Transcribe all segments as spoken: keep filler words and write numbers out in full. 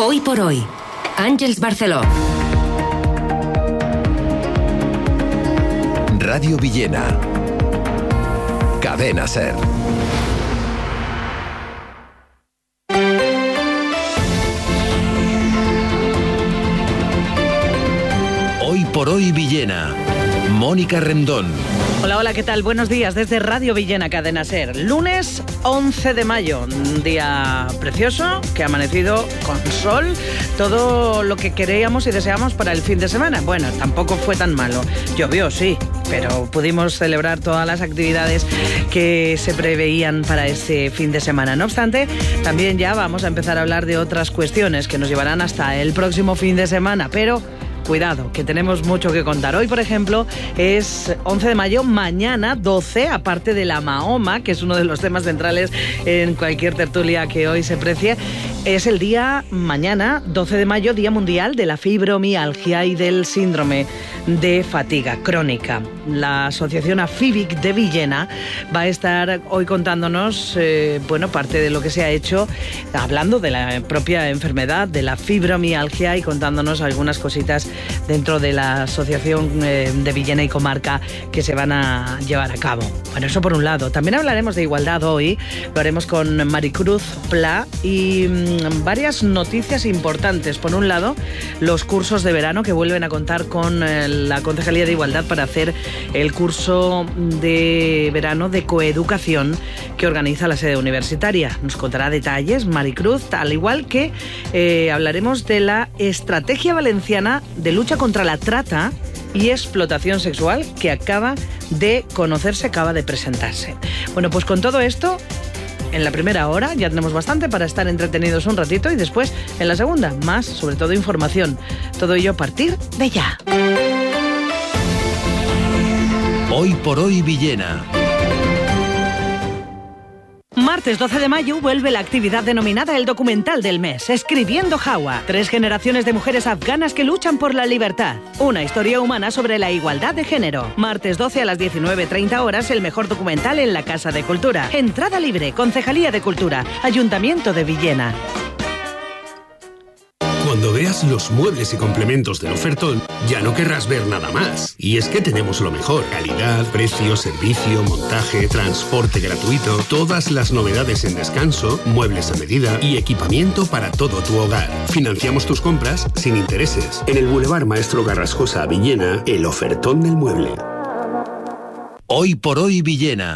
Hoy por hoy, Àngels Barceló. Radio Villena. Cadena SER. Hoy por hoy Villena. Mónica Rendón. Hola, hola, ¿qué tal? Buenos días desde Radio Villena, Cadena SER. Lunes once de mayo, un día precioso que ha amanecido con sol, todo lo que queríamos y deseamos para el fin de semana. Bueno, tampoco fue tan malo. Llovió, sí, pero pudimos celebrar todas las actividades que se preveían para este fin de semana. No obstante, también ya vamos a empezar a hablar de otras cuestiones que nos llevarán hasta el próximo fin de semana, pero cuidado, que tenemos mucho que contar. Hoy, por ejemplo, es once de mayo, mañana doce, aparte de la Mahoma, que es uno de los temas centrales en cualquier tertulia que hoy se precie, es el día, mañana, doce de mayo, Día Mundial de la Fibromialgia y del Síndrome de Fatiga Crónica. La Asociación AFIBIC de Villena va a estar hoy contándonos, eh, bueno, parte de lo que se ha hecho, hablando de la propia enfermedad, de la fibromialgia, y contándonos algunas cositas dentro de la Asociación eh, de Villena y Comarca que se van a llevar a cabo. Bueno, eso por un lado. También hablaremos de igualdad hoy, lo haremos con Maricruz Pla y mmm, varias noticias importantes. Por un lado, los cursos de verano que vuelven a contar con eh, la Concejalía de Igualdad para hacer el curso de verano de coeducación que organiza la sede universitaria. Nos contará detalles Maricruz, al igual que eh, hablaremos de la estrategia valenciana de lucha contra la trata y explotación sexual que acaba de conocerse, acaba de presentarse. Bueno, pues con todo esto, en la primera hora ya tenemos bastante para estar entretenidos un ratito, y después, en la segunda, más, sobre todo información. Todo ello a partir de ya. Hoy por hoy Villena. Martes doce de mayo vuelve la actividad denominada el documental del mes, Escribiendo Hawa. Tres generaciones de mujeres afganas que luchan por la libertad. Una historia humana sobre la igualdad de género. Martes doce a las diecinueve treinta horas, el mejor documental en la Casa de Cultura. Entrada libre, Concejalía de Cultura, Ayuntamiento de Villena. Cuando veas los muebles y complementos del ofertón, ya no querrás ver nada más. Y es que tenemos lo mejor: calidad, precio, servicio, montaje, transporte gratuito, todas las novedades en descanso, muebles a medida y equipamiento para todo tu hogar. Financiamos tus compras sin intereses. En el Boulevard Maestro Garrascosa, Villena, el ofertón del mueble. Hoy por hoy Villena.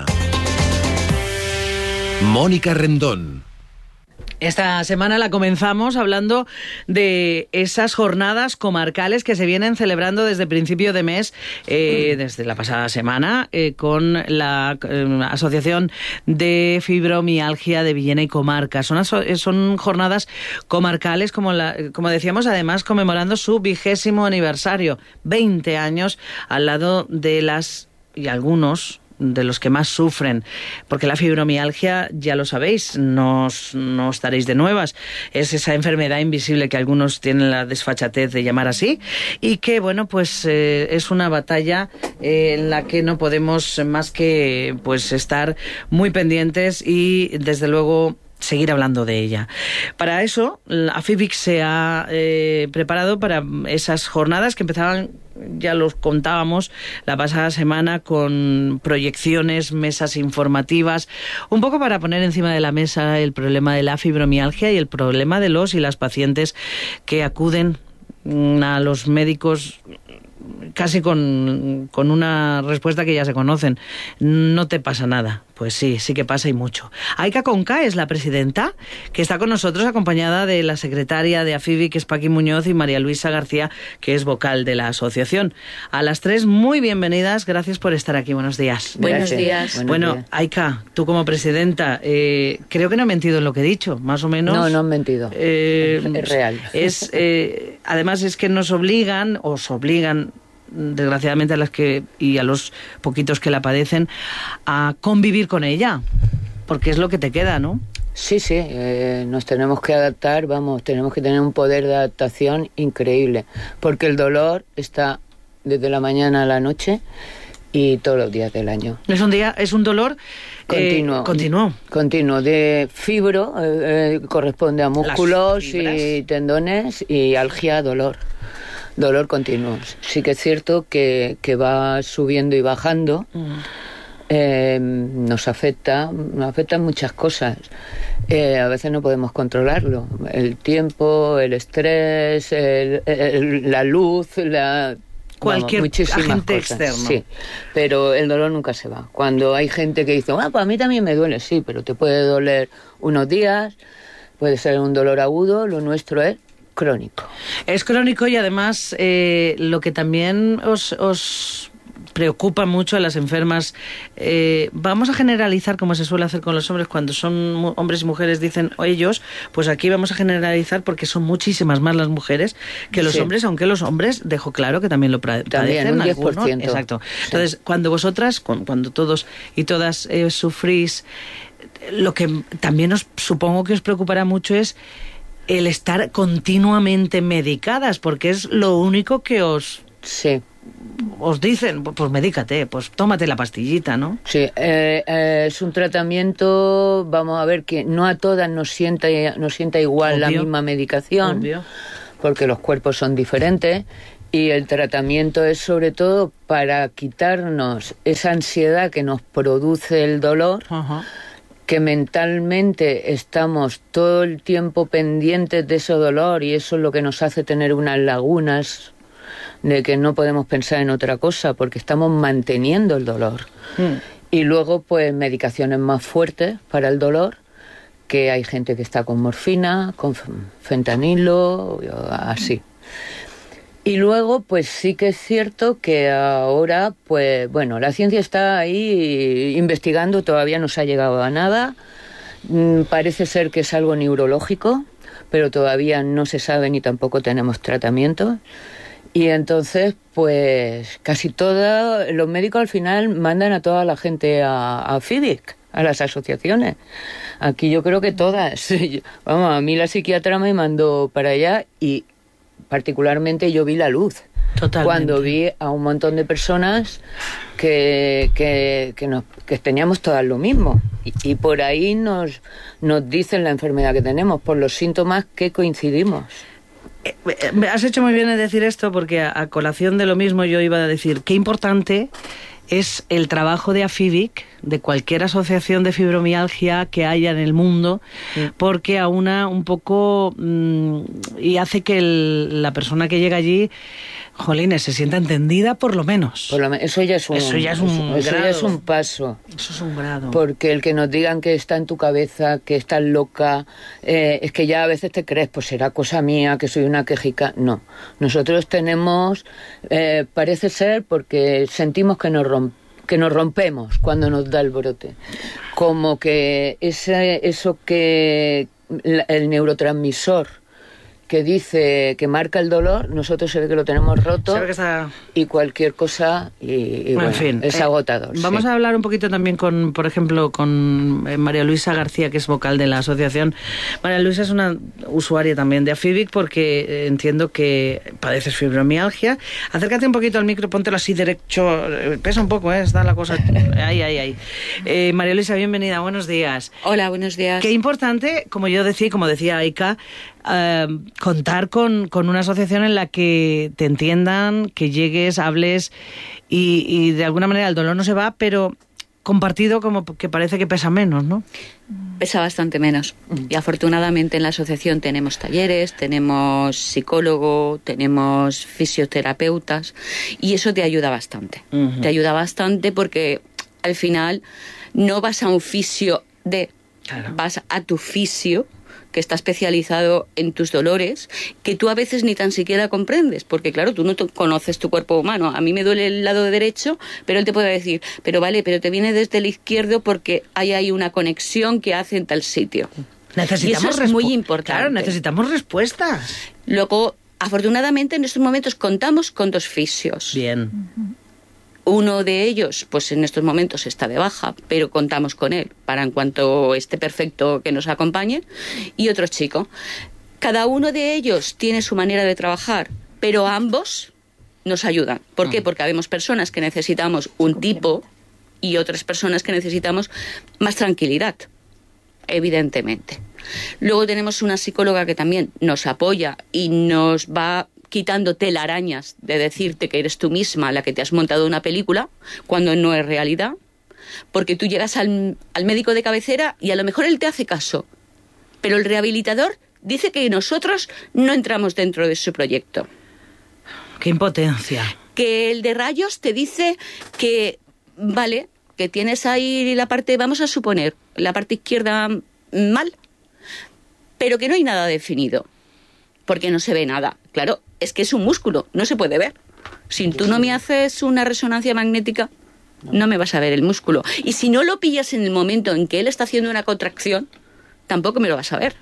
Mónica Rendón. Esta semana la comenzamos hablando de esas jornadas comarcales que se vienen celebrando desde principio de mes, eh, desde la pasada semana, eh, con la eh, Asociación de Fibromialgia de Villena y Comarca. Son, aso- son jornadas comarcales, como, la, como decíamos, además conmemorando su vigésimo aniversario, veinte años al lado de las, y algunos de los que más sufren, porque la fibromialgia, ya lo sabéis, no, no estaréis de nuevas, es esa enfermedad invisible que algunos tienen la desfachatez de llamar así, y que, bueno, pues eh, es una batalla eh, en la que no podemos más que pues estar muy pendientes y, desde luego, seguir hablando de ella. Para eso, la AFIBIC se ha eh, preparado para esas jornadas que empezaban, ya los contábamos la pasada semana, con proyecciones, mesas informativas, un poco para poner encima de la mesa el problema de la fibromialgia y el problema de los y las pacientes que acuden a los médicos casi con, con una respuesta que ya se conocen: no te pasa nada. Pues sí, sí que pasa, y mucho. Aika Conca es la presidenta, que está con nosotros, acompañada de la secretaria de AFIBIC, que es Paqui Muñoz, y María Luisa García, que es vocal de la asociación. A las tres, muy bienvenidas, gracias por estar aquí. Buenos días. Buenos días. Bueno, Aika, tú como presidenta, eh, creo que no he mentido en lo que he dicho, más o menos. No, no he mentido. Eh, es real. Es, eh, además es que nos obligan, os obligan, desgraciadamente a las que y a los poquitos que la padecen, a convivir con ella, porque es lo que te queda, ¿no? Sí, sí, eh, nos tenemos que adaptar, vamos, tenemos que tener un poder de adaptación increíble, porque el dolor está desde la mañana a la noche y todos los días del año. Es un día, es un dolor continuo. Eh, continuo. Continuo de fibro, eh, eh, corresponde a músculos y tendones, y algia, dolor. Dolor continuo. Sí que es cierto que, que va subiendo y bajando. Mm. Eh, nos afecta, nos afectan muchas cosas. Eh, a veces no podemos controlarlo. El tiempo, el estrés, el, el, la luz, la... Cualquier Vamos, muchísimas agente cosas, externo. Sí, pero el dolor nunca se va. Cuando hay gente que dice, ah, pues a mí también me duele, sí, pero te puede doler unos días, puede ser un dolor agudo, lo nuestro es crónico. Es crónico y además eh, lo que también os... os... preocupa mucho a las enfermas. Eh, vamos a generalizar, como se suele hacer con los hombres, cuando son hombres y mujeres dicen o ellos, pues aquí vamos a generalizar porque son muchísimas más las mujeres que los sí. hombres, aunque los hombres, dejo claro que también lo padecen. También, un diez por ciento. Algunos. Exacto. Entonces, sí. cuando vosotras, cuando todos y todas eh, sufrís, lo que también os supongo que os preocupará mucho es el estar continuamente medicadas, porque es lo único que os... Sí. Os dicen, pues medícate, pues tómate la pastillita, ¿no? Sí, eh, eh, es un tratamiento, vamos a ver, que no a todas nos sienta, nos sienta igual Obvio. la misma medicación, Obvio. porque los cuerpos son diferentes, y el tratamiento es sobre todo para quitarnos esa ansiedad que nos produce el dolor, Ajá. que mentalmente estamos todo el tiempo pendientes de ese dolor, y eso es lo que nos hace tener unas lagunas de que no podemos pensar en otra cosa porque estamos manteniendo el dolor. Mm. Y luego, pues, medicaciones más fuertes para el dolor, que hay gente que está con morfina, con fentanilo, así. Y luego, pues sí que es cierto que ahora, pues, bueno, la ciencia está ahí investigando, todavía no se ha llegado a nada. Mm, parece ser que es algo neurológico, pero todavía no se sabe ni tampoco tenemos tratamiento. Y entonces, pues, casi todos los médicos al final mandan a toda la gente a, a FIDIC, a las asociaciones. Aquí yo creo que todas. Vamos, a mí la psiquiatra me mandó para allá y particularmente yo vi la luz. Totalmente. Cuando vi a un montón de personas que, que, que, nos, que teníamos todas lo mismo. Y, y por ahí nos, nos dicen la enfermedad que tenemos, por los síntomas que coincidimos. Has hecho muy bien en decir esto porque a, a colación de lo mismo yo iba a decir qué importante es el trabajo de AFIVIC, de cualquier asociación de fibromialgia que haya en el mundo, sí. porque aúna un poco mmm, y hace que el, la persona que llega allí, jolines, se sienta entendida por lo menos. Por lo menos eso ya es un, eso ya es un, eso grado. Ya es un paso. Eso es un grado. Porque el que nos digan que está en tu cabeza, que estás loca, eh, es que ya a veces te crees, pues será cosa mía, que soy una quejica. No, nosotros tenemos, eh, parece ser, porque sentimos que nos rompemos. que nos rompemos cuando nos da el brote, como que ese, eso que el neurotransmisor que dice que marca el dolor, nosotros se ve que lo tenemos roto, se ve que está... y cualquier cosa y, y bueno, en fin, es eh, agotador. Vamos sí. a hablar un poquito también con, por ejemplo, con eh, María Luisa García, que es vocal de la asociación. María Luisa es una usuaria también de AFIVIC porque eh, entiendo que padeces fibromialgia. Acércate un poquito al micro, póntelo así derecho, eh, pesa un poco, eh, está la cosa ahí, ahí, ahí. Eh, María Luisa, bienvenida, buenos días. Hola, buenos días. Qué importante, como yo decía, como decía Aika, Uh, contar con, con una asociación en la que te entiendan, que llegues, hables y, y de alguna manera el dolor no se va, pero compartido como que parece que pesa menos, ¿no? Pesa bastante menos. Y afortunadamente en la asociación tenemos talleres, tenemos psicólogo, tenemos fisioterapeutas y eso te ayuda bastante. Uh-huh. Te ayuda bastante porque al final no vas a un fisio de... Claro. Vas a tu fisio que está especializado en tus dolores, que tú a veces ni tan siquiera comprendes, porque claro, tú no te conoces tu cuerpo humano. A mí me duele el lado derecho, pero él te puede decir, pero vale, pero te viene desde el izquierdo porque hay ahí una conexión que hace en tal sitio. Necesitamos y eso es respu- muy importante. Claro, necesitamos respuestas. Luego, afortunadamente, en estos momentos contamos con dos fisios. Bien. Uno de ellos, pues en estos momentos está de baja, pero contamos con él para en cuanto esté perfecto que nos acompañe. Y otro chico. Cada uno de ellos tiene su manera de trabajar, pero ambos nos ayudan. ¿Por qué? Porque habemos personas que necesitamos un tipo y otras personas que necesitamos más tranquilidad, evidentemente. Luego tenemos una psicóloga que también nos apoya y nos va quitando telarañas de decirte que eres tú misma la que te has montado una película, cuando no es realidad, porque tú llegas al, al médico de cabecera y a lo mejor él te hace caso, pero el rehabilitador dice que nosotros no entramos dentro de su proyecto. ¡Qué impotencia! Que el de rayos te dice que, vale, que tienes ahí la parte, vamos a suponer, la parte izquierda mal, pero que no hay nada definido, porque no se ve nada. Claro, es que es un músculo, no se puede ver. Si tú no me haces una resonancia magnética, no me vas a ver el músculo. Y si no lo pillas en el momento en que él está haciendo una contracción, tampoco me lo vas a ver.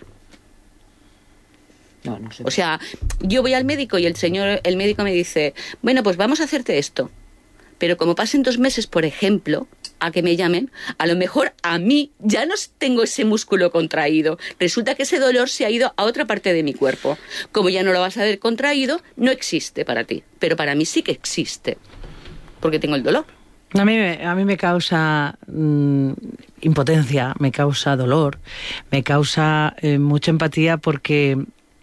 No, no sé. O sea, yo voy al médico y el señor, el médico me dice, bueno, pues vamos a hacerte esto. Pero como pasen dos meses, por ejemplo, a que me llamen, a lo mejor a mí ya no tengo ese músculo contraído. Resulta que ese dolor se ha ido a otra parte de mi cuerpo. Como ya no lo vas a ver contraído, no existe para ti. Pero para mí sí que existe, porque tengo el dolor. A mí, a mí me causa mmm, impotencia, me causa dolor, me causa eh, mucha empatía porque...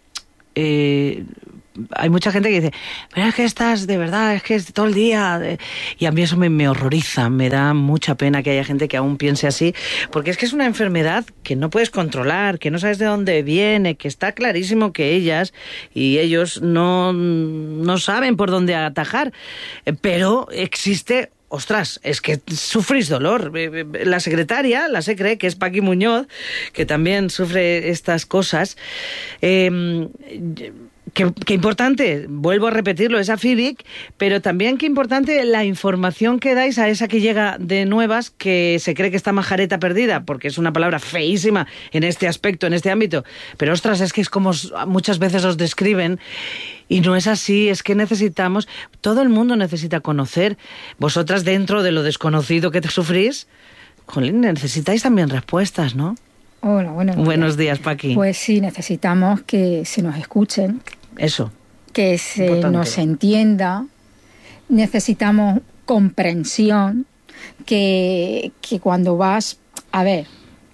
Eh, hay mucha gente que dice, pero es que estás de verdad, es que es todo el día, de... y a mí eso me, me horroriza, me da mucha pena que haya gente que aún piense así, porque es que es una enfermedad que no puedes controlar, que no sabes de dónde viene, que está clarísimo que ellas y ellos no, no saben por dónde atajar, pero existe... Ostras, es que sufrís dolor. La secretaria, la secre, que es Paqui Muñoz, que también sufre estas cosas. Eh, Qué, qué importante, vuelvo a repetirlo, esa F I B I C, pero también qué importante la información que dais a esa que llega de nuevas, que se cree que está majareta perdida, porque es una palabra feísima en este aspecto, en este ámbito. Pero ostras, es que es como muchas veces os describen, y no es así, es que necesitamos, todo el mundo necesita conocer. Vosotras, dentro de lo desconocido que te sufrís, jolín, necesitáis también respuestas, ¿no? Hola, buenos días. Buenos días, Paqui. Pues sí, necesitamos que se nos escuchen. Eso. Que se Importante. Nos entienda. Necesitamos comprensión. Que, que cuando vas... A ver,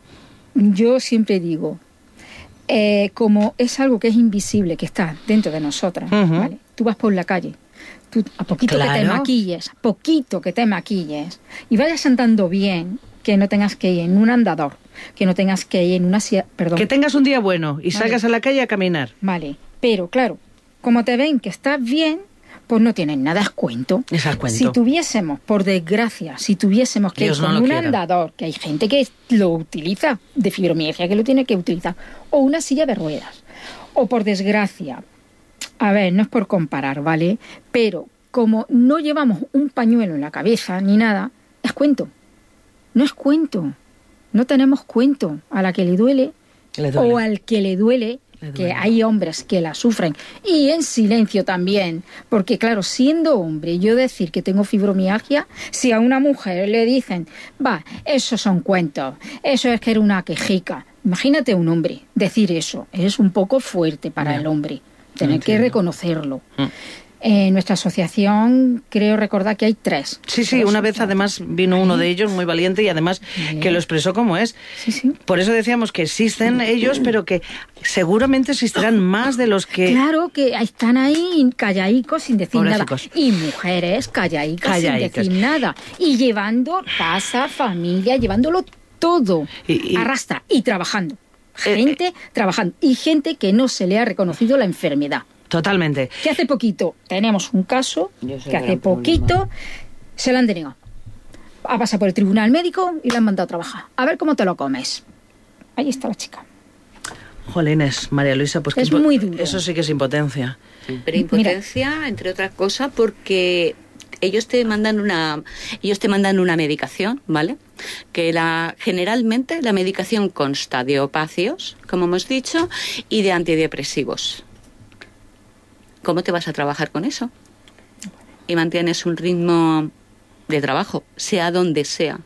yo siempre digo, eh, como es algo que es invisible, que está dentro de nosotras, uh-huh. ¿vale? Tú vas por la calle, tú a poquito claro. que te maquilles, a poquito que te maquilles, y vayas andando bien, que no tengas que ir en un andador, que no tengas que ir en una silla, perdón. Que tengas un día bueno y vale. salgas a la calle a caminar. Vale, pero claro, como te ven que estás bien, pues no tienen nada, es cuento. Es al cuento. Si tuviésemos, por desgracia, si tuviésemos que Dios ir con no un quiera. andador, que hay gente que lo utiliza, de fibromialgia que lo tiene que utilizar, o una silla de ruedas, o por desgracia, a ver, no es por comparar, ¿vale? Pero como no llevamos un pañuelo en la cabeza ni nada, es cuento. No es cuento, no tenemos cuento. A la que le duele, le duele. o al que le duele, le duele, que hay hombres que la sufren, y en silencio también, porque claro, siendo hombre, yo decir que tengo fibromialgia, si a una mujer le dicen, va, esos son cuentos, eso es que era una quejica, imagínate un hombre decir eso, es un poco fuerte para yeah. el hombre, tener que reconocerlo. Mm. En nuestra asociación creo recordar que hay tres. Sí, sí, una vez además vino uno de ellos muy valiente y además Bien. que lo expresó como es. Sí, sí. Por eso decíamos que existen ellos, pero que seguramente existirán más de los que... Claro, que están ahí callaicos sin decir Pobrecicos. nada. Y mujeres callaicas, callaicas sin decir nada. Y llevando casa, familia, llevándolo todo. Y, y... Arrastra. Y trabajando. Gente eh, eh. trabajando. Y gente que no se le ha reconocido la enfermedad. Totalmente. Que hace poquito tenemos un caso que hace poquito problema. se lo han denegado. Ha pasado por el tribunal médico y le han mandado a trabajar. A ver cómo te lo comes. Ahí está la chica. Jolines, María Luisa, pues es que muy duro. Eso sí que es impotencia. Pero impotencia, Mira. entre otras cosas, porque ellos te mandan una, ellos te mandan una medicación, ¿vale? Que la generalmente la medicación consta de opacios, como hemos dicho, y de antidepresivos. ¿Cómo te vas a trabajar con eso? Y mantienes un ritmo de trabajo, sea donde sea.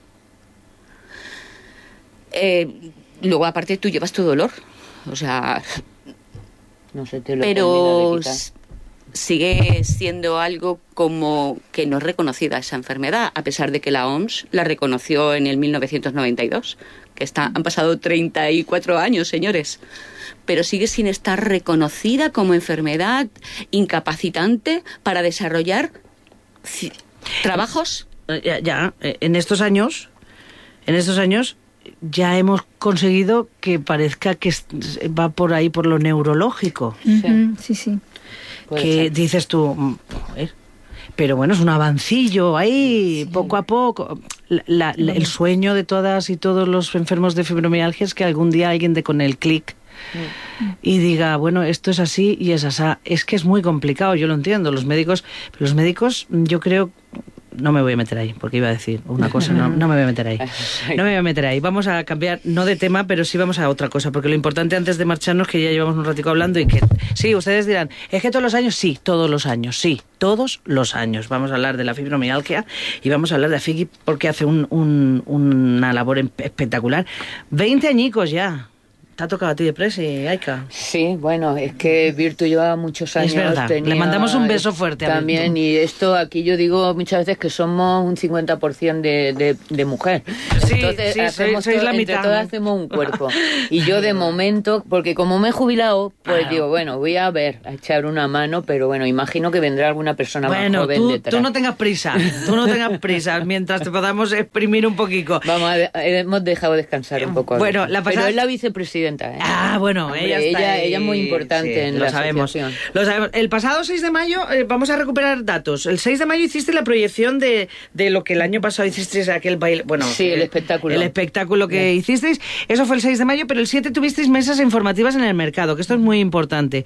Eh, luego, aparte, tú llevas tu dolor. O sea... No se te lo pero... sigue siendo algo como que no es reconocida esa enfermedad, a pesar de que la O M S la reconoció en el mil novecientos noventa y dos, que está, han pasado treinta y cuatro años, señores, pero sigue sin estar reconocida como enfermedad incapacitante para desarrollar c- trabajos. Ya, ya, en estos años, en estos años ya hemos conseguido que parezca que va por ahí por lo neurológico. Uh-huh, sí, sí. Que ser. Dices tú, joder, pero bueno, es un avancillo ahí, sí. poco a poco. La, la, la, el sueño de todas y todos los enfermos de fibromialgia es que algún día alguien dé con el clic y diga, bueno, esto es así y es así. Es que es muy complicado, yo lo entiendo. Los médicos, los médicos, yo creo... No me voy a meter ahí, porque iba a decir una cosa, no, no me voy a meter ahí. No me voy a meter ahí. Vamos a cambiar, no de tema, pero sí vamos a otra cosa, porque lo importante antes de marcharnos, que ya llevamos un ratico hablando y que... Sí, ustedes dirán, ¿es que todos los años? Sí, todos los años, sí, todos los años. Vamos a hablar de la fibromialgia y vamos a hablar de Afigi porque hace un, un, una labor espectacular. veinte añicos ya. ¿Te ha tocado a ti de Presi, Aika? Sí, bueno, es que Virtu lleva muchos años. Es verdad, tenía, le mandamos un beso fuerte a también, y esto aquí yo digo muchas veces que somos un cincuenta por ciento de, de, de mujer. Sí, Entonces, sí, hacemos sois, sois todo, la entre mitad. todas hacemos un cuerpo. Y yo de momento, porque como me he jubilado, pues ah, digo, bueno, voy a ver, a echar una mano, pero bueno, imagino que vendrá alguna persona bueno, más joven tú, detrás. tú no tengas prisa, tú no tengas prisa, mientras te podamos exprimir un poquito. Vamos, a de, hemos dejado descansar un poco. Bueno, la pasada... Pero es la vicepresidenta, ¿eh? Ah, bueno, Hombre, ella está ella, ahí. ella es muy importante sí, en lo la sabemos, asociación. Lo sabemos. El pasado seis de mayo, eh, vamos a recuperar datos. El seis de mayo hiciste la proyección de, de lo que el año pasado hicisteis, aquel baile... Bueno, sí, el, el espectáculo. El espectáculo que sí. hicisteis. Eso fue el seis de mayo, pero el siete tuvisteis mesas informativas en el mercado, que esto es muy importante.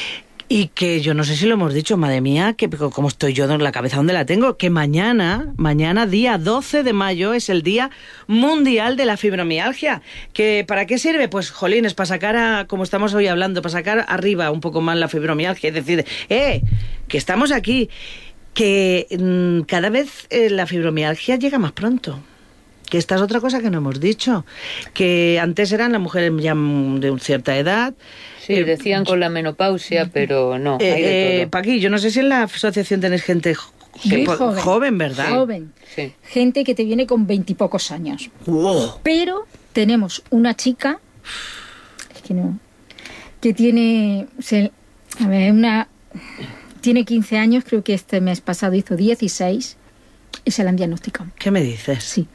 Y que yo no sé si lo hemos dicho, madre mía, que como estoy yo en la cabeza donde la tengo, que mañana, mañana día doce de mayo es el Día Mundial de la Fibromialgia. Que ¿para qué sirve? Pues, jolines, para sacar, a, como estamos hoy hablando, para sacar arriba un poco más la fibromialgia. Es decir, eh, que estamos aquí, que mmm, cada vez eh, la fibromialgia llega más pronto. Que esta es otra cosa que no hemos dicho, que antes eran las mujeres ya de cierta edad. Sí, eh, decían con la menopausia, pero no, eh, hay de todo. Paqui, yo no sé si en la asociación tenéis gente sí, joven, joven, ¿verdad? Joven. Sí. Gente que te viene con veintipocos años. Wow. Pero tenemos una chica, es que no, que tiene, se, a ver, una, tiene quince años, creo que este mes pasado hizo dieciséis y se la han diagnosticado. ¿Qué me dices? Sí.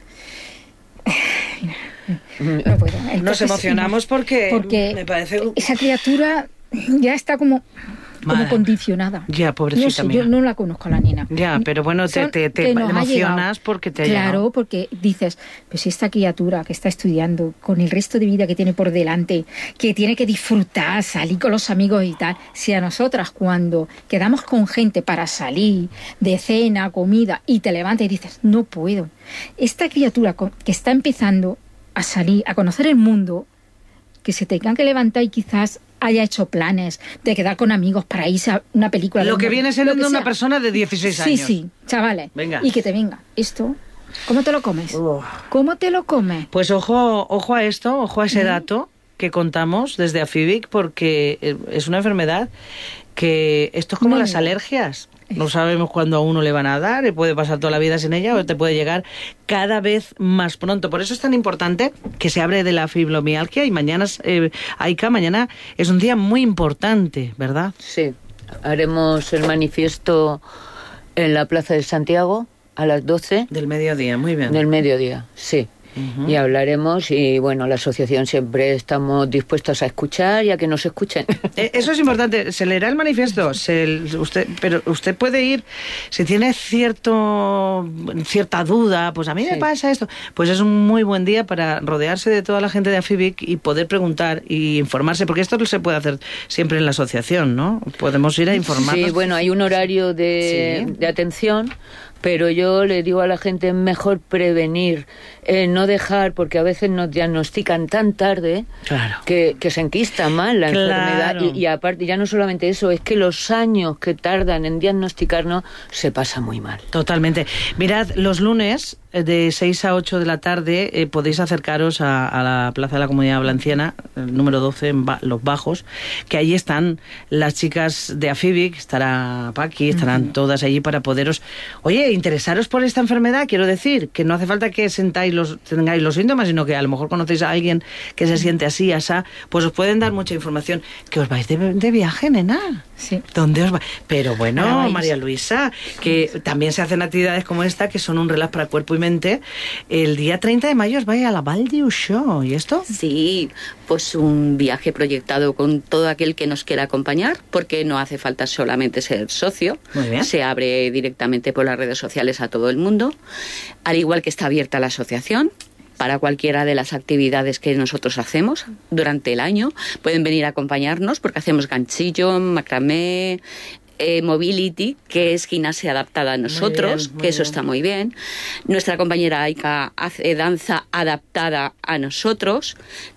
No puedo. Entonces, nos emocionamos porque, porque me parece... esa criatura ya está como, como condicionada. Ya, pobrecita no sé, mía. Yo no la conozco a la nena. Ya, pero bueno, te, te, te emocionas porque te ha Claro, llegado. porque dices, pues esta criatura que está estudiando, con el resto de vida que tiene por delante, que tiene que disfrutar, salir con los amigos y tal, si a nosotras cuando quedamos con gente para salir, de cena, comida, y te levantas y dices, no puedo. Esta criatura que está empezando a salir, a conocer el mundo, que se tengan que levantar y quizás haya hecho planes de quedar con amigos para irse a una película. Lo que mundo, viene siendo que una sea. persona de dieciséis sí, años. Sí, sí, chavales. Venga. Y que te venga. Esto, ¿cómo te lo comes? Uh. ¿Cómo te lo comes? Pues ojo, ojo a esto, ojo a ese dato que contamos desde Afibic, porque es una enfermedad que esto es como no, las no. alergias. No sabemos cuándo a uno le van a dar, y puede pasar toda la vida sin ella o te puede llegar cada vez más pronto. Por eso es tan importante que se hable de la fibromialgia y mañana, eh, Aika, mañana es un día muy importante, ¿verdad? Sí, haremos el manifiesto en la Plaza de Santiago a las doce. Del mediodía, muy bien. Del mediodía, sí. Uh-huh. Y hablaremos y bueno, la asociación siempre estamos dispuestos a escuchar y a que nos escuchen. Eh, eso es importante, se leerá el manifiesto, se, usted, pero usted puede ir, si tiene cierto cierta duda, pues a mí sí. me pasa esto, pues es un muy buen día para rodearse de toda la gente de Afibic y poder preguntar y informarse, porque esto se puede hacer siempre en la asociación, ¿no? Podemos ir a informarnos. Sí, bueno, hay un horario de, sí. de atención, pero yo le digo a la gente, es mejor prevenir, eh, no dejar, porque a veces nos diagnostican tan tarde claro. que, que se enquista mal la claro. enfermedad. Y, y aparte, ya no solamente eso, es que los años que tardan en diagnosticarnos se pasa muy mal. Totalmente. Mirad, los lunes de seis a ocho de la tarde eh, podéis acercaros a, a la Plaza de la Comunidad Valenciana, el número doce, en ba- Los Bajos, que allí están las chicas de Afibic, estará Paqui, estarán uh-huh. todas allí para poderos, oye, interesaros por esta enfermedad. Quiero decir que no hace falta que sentáis los, tengáis los síntomas, sino que a lo mejor conocéis a alguien que se siente así, asá, pues os pueden dar mucha información. Que os vais de, de viaje, nena. Sí. ¿Dónde os va? Pero bueno, Ah, María Luisa, que también se hacen actividades como esta, que son un relax para cuerpo y mente. El día treinta de mayo os vais a la Val d'Uixó, ¿y esto? Sí, pues un viaje proyectado con todo aquel que nos quiera acompañar, porque no hace falta solamente ser socio. Muy bien. Se abre directamente por las redes sociales a todo el mundo, al igual que está abierta la asociación. Para cualquiera de las actividades que nosotros hacemos durante el año, pueden venir a acompañarnos porque hacemos ganchillo, macramé, eh, mobility, que es gimnasia adaptada a nosotros, muy bien, muy que eso bien. está muy bien. Nuestra compañera Aika hace danza adaptada a nosotros.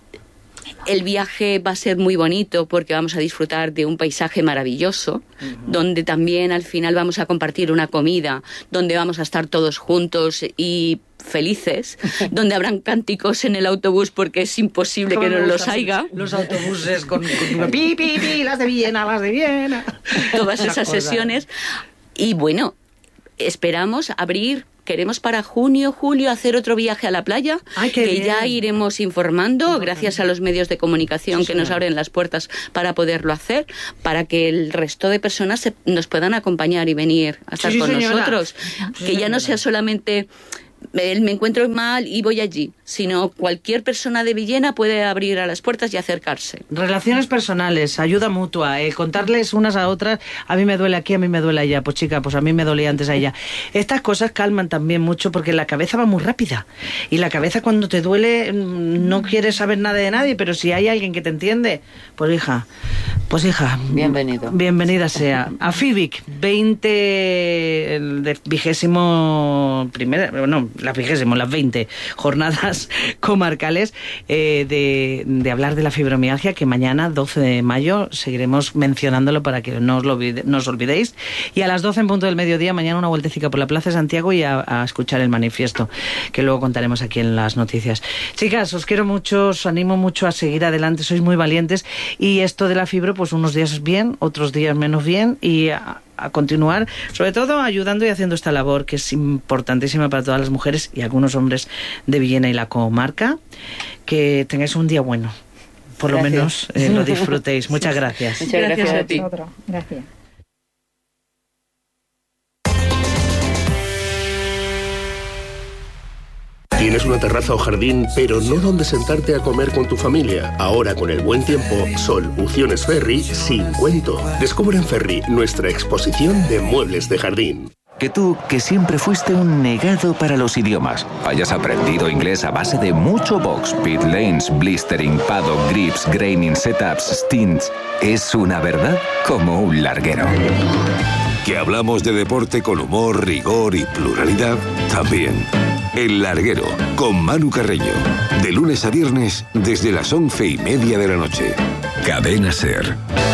El viaje va a ser muy bonito porque vamos a disfrutar de un paisaje maravilloso, uh-huh. donde también al final vamos a compartir una comida, donde vamos a estar todos juntos y felices, donde habrán cánticos en el autobús porque es imposible que no los haya. Los autobuses con, con pi, pi, pi, las de Viena, las de Viena. Todas esas sesiones. Y bueno, esperamos abrir... Queremos para junio, julio hacer otro viaje a la playa. Ay, qué que bien. Ya iremos informando gracias a los medios de comunicación sí, que nos abren las puertas para poderlo hacer, para que el resto de personas se, nos puedan acompañar y venir a estar sí, con señora. nosotros. Sí, que ya no señora. sea solamente me, me encuentro mal y voy allí, sino cualquier persona de Villena puede abrir a las puertas y acercarse. Relaciones personales, ayuda mutua, eh, contarles unas a otras, a mí me duele aquí, a mí me duele allá, pues chica, pues a mí me dolía antes allá. Estas cosas calman también mucho porque la cabeza va muy rápida y la cabeza cuando te duele no quieres saber nada de nadie, pero si hay alguien que te entiende, pues hija, pues hija, Bienvenido. Bienvenida sea. Afibic, veinte, el de vigésimo primera, no, las vigésimo, las veinte jornadas comarcales eh, de, de hablar de la fibromialgia, que mañana, doce de mayo, seguiremos mencionándolo para que no os, lo olvide, no os olvidéis. Y a las doce en punto del mediodía, mañana una vueltecita por la Plaza de Santiago y a, a escuchar el manifiesto, que luego contaremos aquí en las noticias. Chicas, os quiero mucho, os animo mucho a seguir adelante, sois muy valientes, y esto de la fibro, pues unos días bien, otros días menos bien, y a, a continuar, sobre todo ayudando y haciendo esta labor que es importantísima para todas las mujeres y algunos hombres de Villena y la comarca. Que tengáis un día bueno, por Gracias. lo menos eh, lo disfrutéis. Muchas gracias. Muchas gracias, Gracias a ti. Vosotros. Gracias. ¿Tienes una terraza o jardín, pero no donde sentarte a comer con tu familia? Ahora, con el buen tiempo, Soluciones Ferri sin cuento. Descubre en Ferri nuestra exposición de muebles de jardín. Que tú, que siempre fuiste un negado para los idiomas, hayas aprendido inglés a base de mucho box, pit lanes, blistering, paddock, grips, graining, setups, stints, es una verdad como un larguero. Que hablamos de deporte con humor, rigor y pluralidad, también. El Larguero, con Manu Carreño. De lunes a viernes, desde las once y media de la noche. Cadena SER.